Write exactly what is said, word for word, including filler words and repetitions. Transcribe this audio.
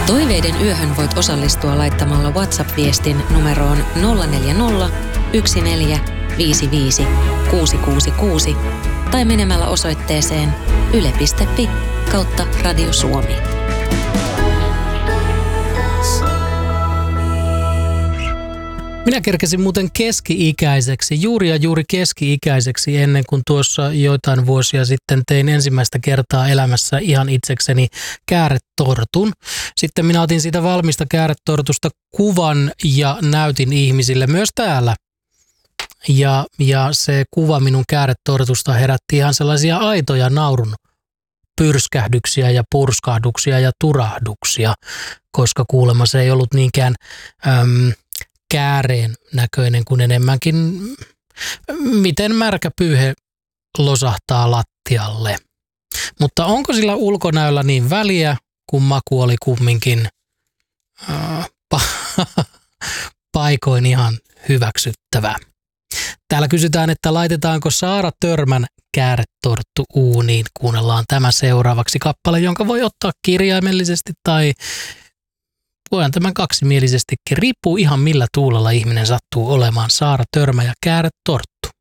Toiveiden yöhön voit osallistua laittamalla WhatsApp-viestin numeroon nolla neljä nolla, yksi neljä, viisi viisi, kuusi kuusi kuusi tai menemällä osoitteeseen yle piste fi kautta Radio Suomi. Minä kerkesin muuten keski-ikäiseksi, juuri ja juuri keski-ikäiseksi ennen kuin tuossa joitain vuosia sitten tein ensimmäistä kertaa elämässä ihan itsekseni kääretortun. Sitten minä otin siitä valmista kääretortusta kuvan ja näytin ihmisille myös täällä. Ja, ja se kuva minun kääretortusta herätti ihan sellaisia aitoja naurun pyrskähdyksiä ja purskahduksia ja turahduksia, koska kuulemma se ei ollut niinkään Äm, kääreen näköinen kuin enemmänkin, miten märkä pyyhe losahtaa lattialle. Mutta onko sillä ulkonäöllä niin väliä, kun maku oli kumminkin äh, pa- paikoin ihan hyväksyttävä. Täällä kysytään, että laitetaanko Saara Törmän kääretorttu uuniin. Kuunnellaan tämä seuraavaksi kappale, jonka voi ottaa kirjaimellisesti tai voidaan tämän kaksimielisetkin. Riippuu ihan millä tuulella ihminen sattuu olemaan. Saara Törmä ja kääretorttu.